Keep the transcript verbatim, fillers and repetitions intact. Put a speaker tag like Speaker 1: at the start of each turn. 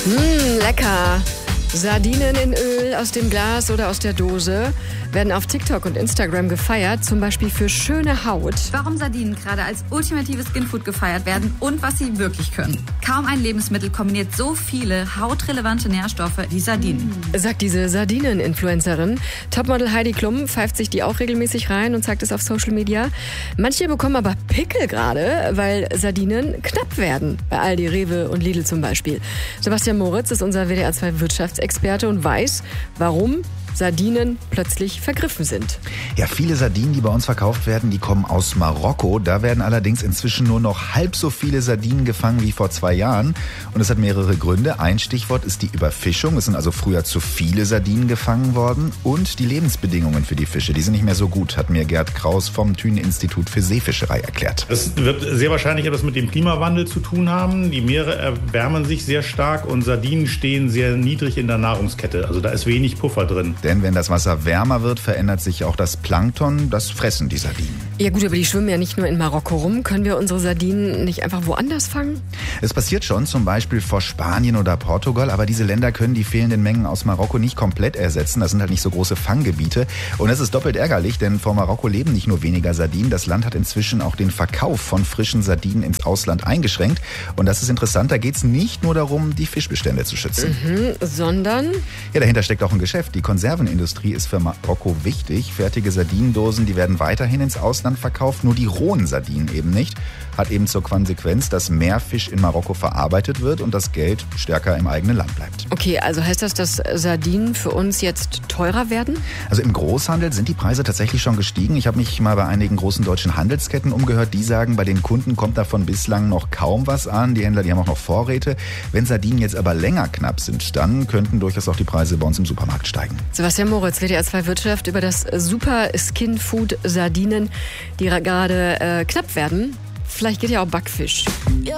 Speaker 1: Mmh, lecker. Sardinen in Öl aus dem Glas oder aus der Dose werden auf TikTok und Instagram gefeiert, zum Beispiel für schöne Haut.
Speaker 2: Warum Sardinen gerade als ultimatives Skinfood gefeiert werden und was sie wirklich können. Kaum ein Lebensmittel kombiniert so viele hautrelevante Nährstoffe wie Sardinen.
Speaker 1: Sagt diese Sardinen-Influencerin. Topmodel Heidi Klum pfeift sich die auch regelmäßig rein und zeigt es auf Social Media. Manche bekommen aber Pickel gerade, weil Sardinen knapp werden. Bei Aldi, Rewe und Lidl zum Beispiel. Sebastian Moritz ist unser W D R zwei Wirtschaftsexperte und weiß, warum Sardinen plötzlich vergriffen sind.
Speaker 3: Ja, viele Sardinen, die bei uns verkauft werden, die kommen aus Marokko. Da werden allerdings inzwischen nur noch halb so viele Sardinen gefangen wie vor zwei Jahren. Und es hat mehrere Gründe. Ein Stichwort ist die Überfischung. Es sind also früher zu viele Sardinen gefangen worden. Und die Lebensbedingungen für die Fische, die sind nicht mehr so gut, hat mir Gerd Kraus vom Thünen-Institut für Seefischerei erklärt.
Speaker 4: Es wird sehr wahrscheinlich etwas mit dem Klimawandel zu tun haben. Die Meere erwärmen sich sehr stark und Sardinen stehen sehr niedrig in der Nahrungskette. Also da ist wenig Puffer drin.
Speaker 3: Denn wenn das Wasser wärmer wird, verändert sich auch das Plankton. Das fressen die Sardinen.
Speaker 1: Ja gut, aber die schwimmen ja nicht nur in Marokko rum. Können wir unsere Sardinen nicht einfach woanders fangen?
Speaker 3: Es passiert schon, zum Beispiel vor Spanien oder Portugal. Aber diese Länder können die fehlenden Mengen aus Marokko nicht komplett ersetzen. Das sind halt nicht so große Fanggebiete. Und das ist doppelt ärgerlich, denn vor Marokko leben nicht nur weniger Sardinen. Das Land hat inzwischen auch den Verkauf von frischen Sardinen ins Ausland eingeschränkt. Und das ist interessant, da geht es nicht nur darum, die Fischbestände zu schützen.
Speaker 1: Mhm, sondern?
Speaker 3: Ja, dahinter steckt auch ein Geschäft. Die Konservenindustrie ist für Marokko wichtig. Fertige Sardinendosen, die werden weiterhin ins Ausland verkauft, nur die rohen Sardinen eben nicht. Hat eben zur Konsequenz, dass mehr Fisch in Marokko verarbeitet wird und das Geld stärker im eigenen Land bleibt.
Speaker 1: Okay, also heißt das, dass Sardinen für uns jetzt teurer werden?
Speaker 3: Also im Großhandel sind die Preise tatsächlich schon gestiegen. Ich habe mich mal bei einigen großen deutschen Handelsketten umgehört. Die sagen, bei den Kunden kommt davon bislang noch kaum was an. Die Händler, die haben auch noch Vorräte. Wenn Sardinen jetzt aber länger knapp sind, dann könnten durchaus auch die Preise bei uns im Supermarkt steigen.
Speaker 1: Sebastian Moritz, W D R zwei Wirtschaft, über das Super Skin Food Sardinen, die gerade äh, knapp werden. Vielleicht geht ja auch Backfisch.